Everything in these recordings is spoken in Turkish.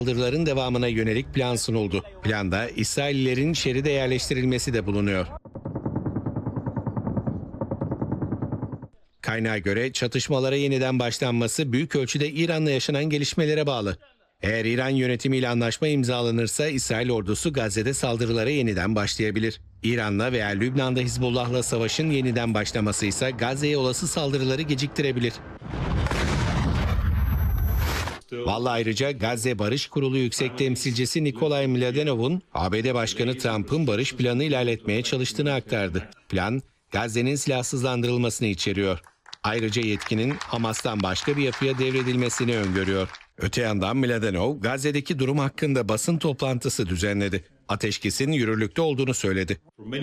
Saldırıların devamına yönelik plan sunuldu. Planda İsraillilerin şeride yerleştirilmesi de bulunuyor. Kaynağa göre çatışmalara yeniden başlanması büyük ölçüde İran'la yaşanan gelişmelere bağlı. Eğer İran yönetimiyle anlaşma imzalanırsa İsrail ordusu Gazze'de saldırılara yeniden başlayabilir. İran'la veya Lübnan'da Hizbullah'la savaşın yeniden başlaması ise Gazze'ye olası saldırıları geciktirebilir. Vallahi ayrıca Gazze Barış Kurulu Yüksek Temsilcisi Nikolay Mladenov'un ABD Başkanı Trump'ın barış planı ilerletmeye çalıştığını aktardı. Plan, Gazze'nin silahsızlandırılmasını içeriyor. Ayrıca yetkinin Hamas'tan başka bir yapıya devredilmesini öngörüyor. Öte yandan Mladenov, Gazze'deki durum hakkında basın toplantısı düzenledi. Ateşkesin yürürlükte olduğunu söyledi.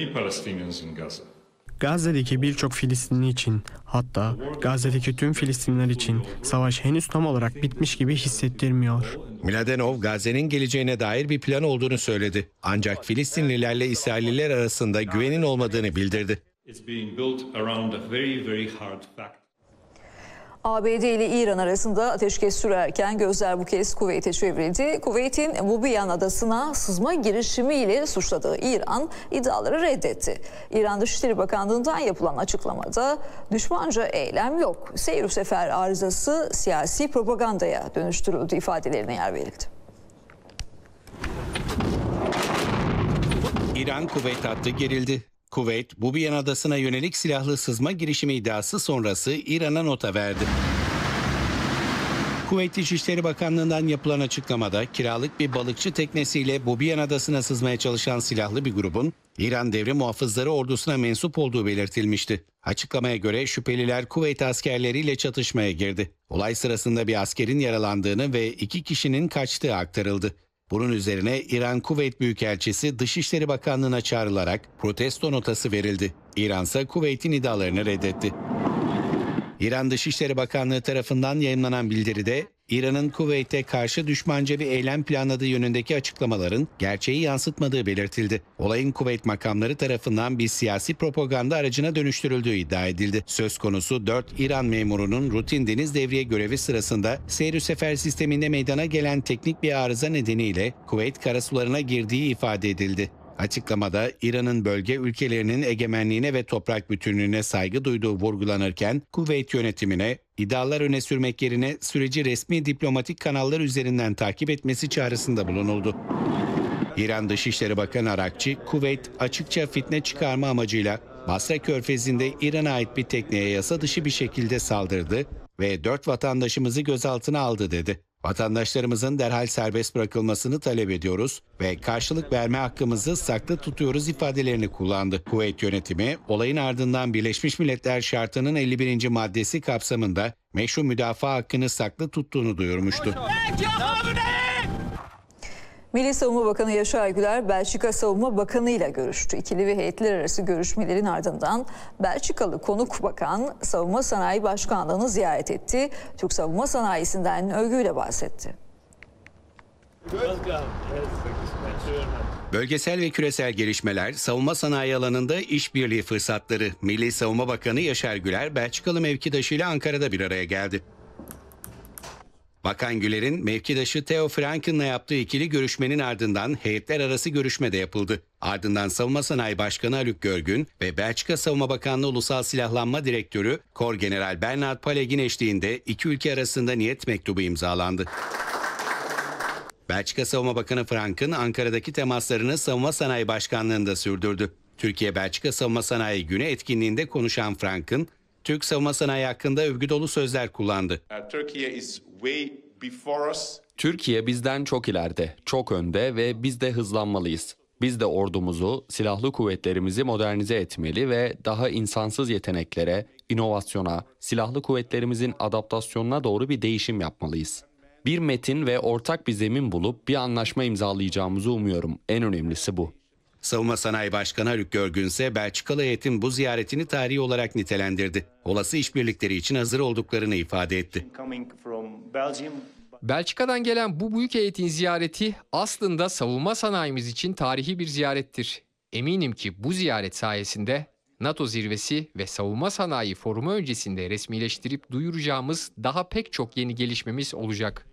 Gazze'deki birçok Filistinli için, hatta Gazze'deki tüm Filistinliler için savaş henüz tam olarak bitmiş gibi hissettirmiyor. Mladenov, Gazze'nin geleceğine dair bir plan olduğunu söyledi. Ancak Filistinlilerle İsrailliler arasında güvenin olmadığını bildirdi. ABD ile İran arasında ateşkes sürerken gözler bu kez Kuveyt'e çevrildi. Kuveyt'in Bubiyan adasına sızma girişimiyle suçladığı İran iddiaları reddetti. İran Dışişleri Bakanlığı'ndan yapılan açıklamada düşmanca eylem yok, seyir sefer arızası siyasi propagandaya dönüştürüldü ifadelerine yer verildi. İran-Kuveyt hattı gerildi. Kuveyt, Bubiyan adasına yönelik silahlı sızma girişimi iddiası sonrası İran'a nota verdi. Kuveyt Dışişleri Bakanlığı'ndan yapılan açıklamada kiralık bir balıkçı teknesiyle Bubiyan adasına sızmaya çalışan silahlı bir grubun İran Devrim Muhafızları ordusuna mensup olduğu belirtilmişti. Açıklamaya göre şüpheliler Kuveyt askerleriyle çatışmaya girdi. Olay sırasında bir askerin yaralandığını ve 2 kişinin kaçtığı aktarıldı. Bunun üzerine İran-Kuveyt Büyükelçisi Dışişleri Bakanlığı'na çağrılarak protesto notası verildi. İran ise Kuveyt'in iddialarını reddetti. İran Dışişleri Bakanlığı tarafından yayımlanan bildiride İran'ın Kuveyt'e karşı düşmanca bir eylem planladığı yönündeki açıklamaların gerçeği yansıtmadığı belirtildi. Olayın Kuveyt makamları tarafından bir siyasi propaganda aracına dönüştürüldüğü iddia edildi. Söz konusu 4 İran memurunun rutin deniz devriye görevi sırasında seyir sefer sisteminde meydana gelen teknik bir arıza nedeniyle Kuveyt karasularına girdiği ifade edildi. Açıklamada İran'ın bölge ülkelerinin egemenliğine ve toprak bütünlüğüne saygı duyduğu vurgulanırken Kuveyt yönetimine iddialar öne sürmek yerine süreci resmi diplomatik kanallar üzerinden takip etmesi çağrısında bulunuldu. İran Dışişleri Bakanı Arakçi, Kuveyt açıkça fitne çıkarma amacıyla Basra Körfezi'nde İran'a ait bir tekneye yasa dışı bir şekilde saldırdı ve 4 vatandaşımızı gözaltına aldı dedi. Vatandaşlarımızın derhal serbest bırakılmasını talep ediyoruz ve karşılık verme hakkımızı saklı tutuyoruz ifadelerini kullandı. Kuveyt yönetimi olayın ardından Birleşmiş Milletler Şartı'nın 51. maddesi kapsamında meşru müdafaa hakkını saklı tuttuğunu duyurmuştu. Milli Savunma Bakanı Yaşar Güler, Belçika Savunma Bakanı ile görüştü. İkili ve heyetler arası görüşmelerin ardından Belçikalı konuk bakan Savunma Sanayi Başkanlığı'nı ziyaret etti. Türk savunma sanayisinden övgüyle bahsetti. Bölgesel ve küresel gelişmeler, savunma sanayi alanında işbirliği fırsatları. Milli Savunma Bakanı Yaşar Güler, Belçikalı mevkidaşıyla Ankara'da bir araya geldi. Bakan Güler'in mevkidaşı Theo Franken'la yaptığı ikili görüşmenin ardından heyetler arası görüşme de yapıldı. Ardından Savunma Sanayi Başkanı Haluk Görgün ve Belçika Savunma Bakanlığı Ulusal Silahlanma Direktörü Kor General Bernard Palegin eşliğinde iki ülke arasında niyet mektubu imzalandı. Belçika Savunma Bakanı Franken Ankara'daki temaslarını Savunma Sanayi Başkanlığı'nda sürdürdü. Türkiye-Belçika Savunma Sanayi Günü etkinliğinde konuşan Franken, Türk savunma sanayi hakkında övgü dolu sözler kullandı. Türkiye bizden çok ileride, çok önde ve biz de hızlanmalıyız. Biz de ordumuzu, silahlı kuvvetlerimizi modernize etmeli ve daha insansız yeteneklere, inovasyona, silahlı kuvvetlerimizin adaptasyonuna doğru bir değişim yapmalıyız. Bir metin ve ortak bir zemin bulup bir anlaşma imzalayacağımızı umuyorum. En önemlisi bu. Savunma Sanayi Başkanı Haluk Görgün ise Belçikalı heyetin bu ziyaretini tarihi olarak nitelendirdi. Olası işbirlikleri için hazır olduklarını ifade etti. Belçika'dan gelen bu büyük heyetin ziyareti aslında savunma sanayimiz için tarihi bir ziyarettir. Eminim ki bu ziyaret sayesinde NATO zirvesi ve savunma sanayi forumu öncesinde resmileştirip duyuracağımız daha pek çok yeni gelişmemiz olacak.